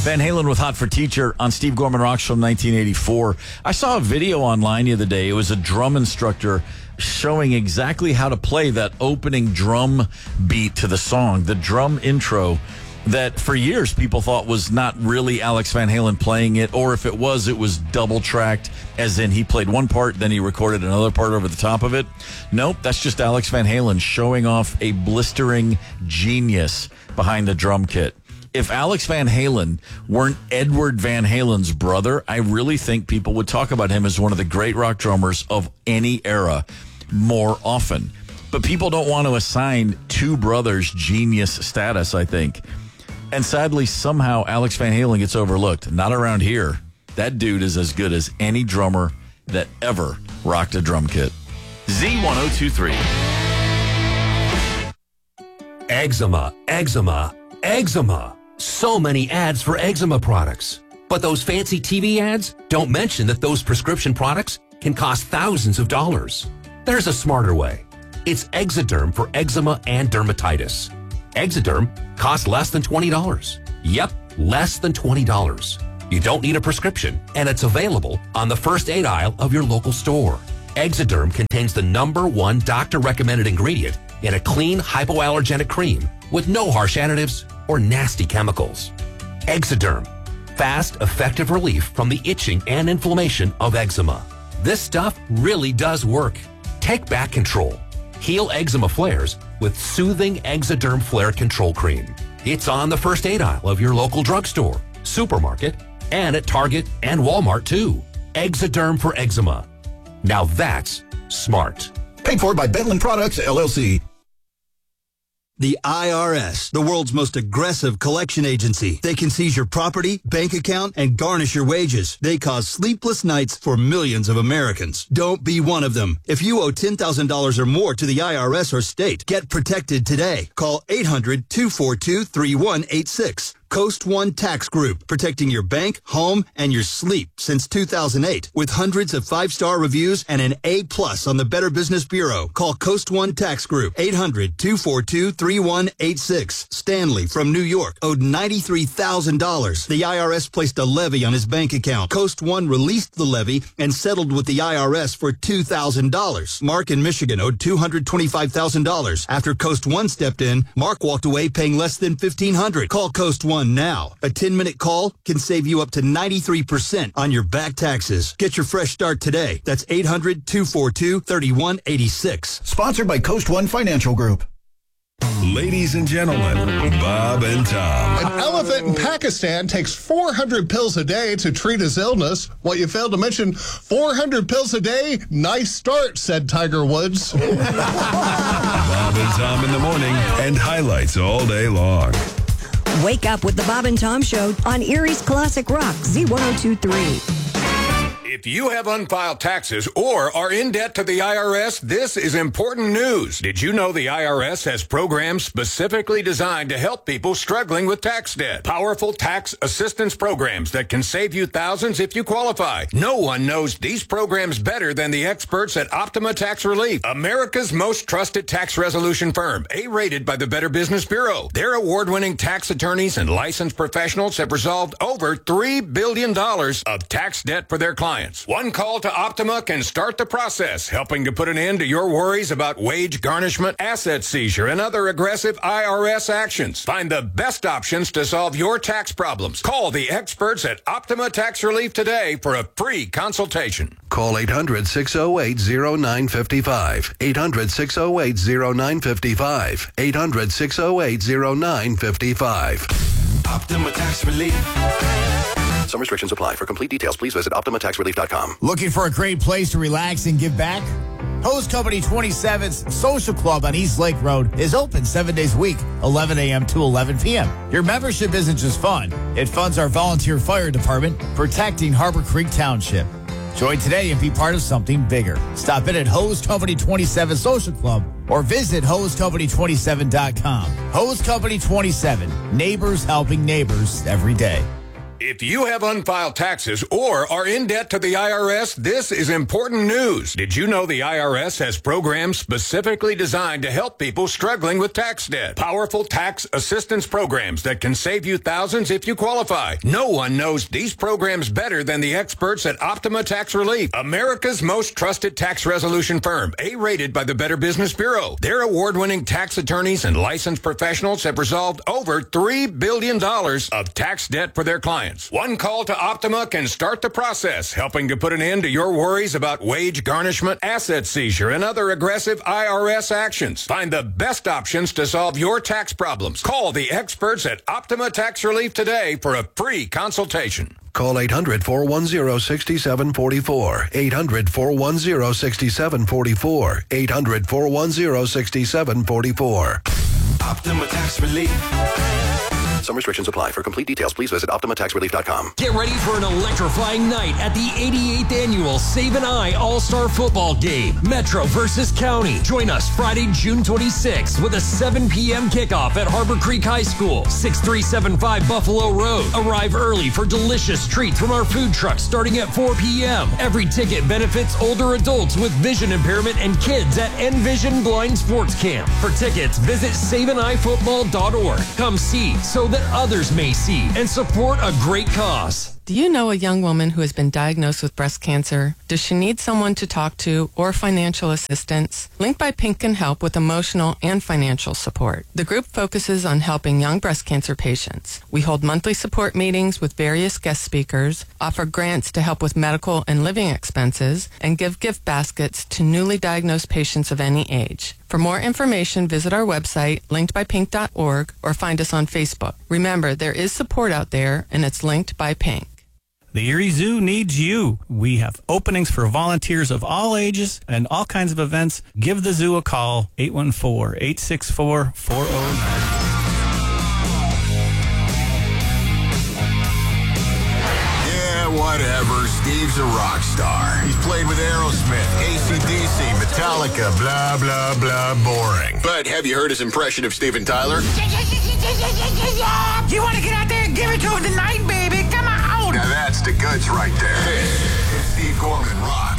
Van Halen with Hot for Teacher on Steve Gorman Rock Show 1984. I saw a video online the other day. It was a drum instructor showing exactly how to play that opening drum beat to the song, the drum intro that for years people thought was not really Alex Van Halen playing it, or if it was double tracked, as in he played one part, then he recorded another part over the top of it. Nope, that's just Alex Van Halen showing off a blistering genius behind the drum kit. If Alex Van Halen weren't Edward Van Halen's brother, I really think people would talk about him as one of the great rock drummers of any era more often. But people don't want to assign two brothers genius status, I think. And sadly, somehow Alex Van Halen gets overlooked. Not around here. That dude is as good as any drummer that ever rocked a drum kit. Z1023. Eczema, eczema, eczema. So many ads for eczema products. But those fancy TV ads don't mention that those prescription products can cost thousands of dollars. There's a smarter way. It's Exoderm for eczema and dermatitis. Exoderm costs less than $20. Yep, less than $20. You don't need a prescription, and it's available on the first aid aisle of your local store. Exoderm contains the #1 doctor-recommended ingredient in a clean, hypoallergenic cream with no harsh additives or nasty chemicals. Exoderm, fast, effective relief from the itching and inflammation of eczema. This stuff really does work. Take back control. Heal eczema flares with soothing Exoderm Flare Control Cream. It's on the first aid aisle of your local drugstore, supermarket, and at Target and Walmart too. Exoderm for eczema. Now that's smart. Paid for by Bentland Products, LLC. The IRS, the world's most aggressive collection agency. They can seize your property, bank account, and garnish your wages. They cause sleepless nights for millions of Americans. Don't be one of them. If you owe $10,000 or more to the IRS or state, get protected today. Call 800-242-3186. Coast One Tax Group, protecting your bank, home, and your sleep since 2008. With hundreds of 5-star reviews and an A+ on the Better Business Bureau. Call Coast One Tax Group, 800-242-3186. Stanley from New York owed $93,000. The IRS placed a levy on his bank account. Coast One released the levy and settled with the IRS for $2,000. Mark in Michigan owed $225,000. After Coast One stepped in, Mark walked away paying less than $1,500. Call Coast One now. A 10-minute call can save you up to 93% on your back taxes. Get your fresh start today. That's 800-242-3186. Sponsored by Coast One Financial Group. Ladies and gentlemen, Bob and Tom. An elephant in Pakistan takes 400 pills a day to treat his illness. What you failed to mention, 400 pills a day? Nice start, said Tiger Woods. Bob and Tom in the morning and highlights all day long. Wake up with the Bob and Tom Show on Erie's Classic Rock, Z1023. If you have unfiled taxes or are in debt to the IRS, this is important news. Did you know the IRS has programs specifically designed to help people struggling with tax debt? Powerful tax assistance programs that can save you thousands if you qualify. No one knows these programs better than the experts at Optima Tax Relief, America's most trusted tax resolution firm, A-rated by the Better Business Bureau. Their award-winning tax attorneys and licensed professionals have resolved over $3 billion of tax debt for their clients. One call to Optima can start the process, helping to put an end to your worries about wage garnishment, asset seizure, and other aggressive IRS actions. Find the best options to solve your tax problems. Call the experts at Optima Tax Relief today for a free consultation. Call 800-608-0955. 800-608-0955. 800-608-0955. Optima Tax Relief. Some restrictions apply. For complete details, please visit OptimaTaxRelief.com. Looking for a great place to relax and give back? Hose Company 27's Social Club on East Lake Road is open 7 days a week, 11 a.m. to 11 p.m. Your membership isn't just fun. It funds our volunteer fire department protecting Harbor Creek Township. Join today and be part of something bigger. Stop in at Hose Company 27 Social Club or visit hosecompany27.com. Hose Company 27, neighbors helping neighbors every day. If you have unfiled taxes or are in debt to the IRS, this is important news. Did you know the IRS has programs specifically designed to help people struggling with tax debt? Powerful tax assistance programs that can save you thousands if you qualify. No one knows these programs better than the experts at Optima Tax Relief, America's most trusted tax resolution firm, A-rated by the Better Business Bureau. Their award-winning tax attorneys and licensed professionals have resolved over $3 billion of tax debt for their clients. One call to Optima can start the process, helping to put an end to your worries about wage garnishment, asset seizure, and other aggressive IRS actions. Find the best options to solve your tax problems. Call the experts at Optima Tax Relief today for a free consultation. Call 800-410-6744. 800-410-6744. 800-410-6744. Optima Tax Relief. Some restrictions apply. For complete details, please visit OptimaTaxRelief.com. Get ready for an electrifying night at the 88th Annual Save an Eye All-Star Football Game. Metro versus County. Join us Friday, June 26th with a 7 p.m. kickoff at Harbor Creek High School, 6375 Buffalo Road. Arrive early for delicious treats from our food truck starting at 4 p.m. Every ticket benefits older adults with vision impairment and kids at Envision Blind Sports Camp. For tickets, visit saveanEyeFootball.org. Come see so that others may see and support a great cause. Do you know a young woman who has been diagnosed with breast cancer? Does she need someone to talk to or financial assistance? Link by Pink can help with emotional and financial support. The group focuses on helping young breast cancer patients. We hold monthly support meetings with various guest speakers, offer grants to help with medical and living expenses, and give gift baskets to newly diagnosed patients of any age. For more information, visit our website, linkedbypink.org, or find us on Facebook. Remember, there is support out there, and it's Linked by Pink. The Erie Zoo needs you. We have openings for volunteers of all ages and all kinds of events. Give the zoo a call, 814-864-4090. Whatever, Steve's a rock star. He's played with Aerosmith, AC/DC, Metallica, blah, blah, blah, boring. But have you heard his impression of Steven Tyler? You want to get out there and give it to him tonight, baby? Come on! Now that's the goods right there. This is Steve Gorman Rock.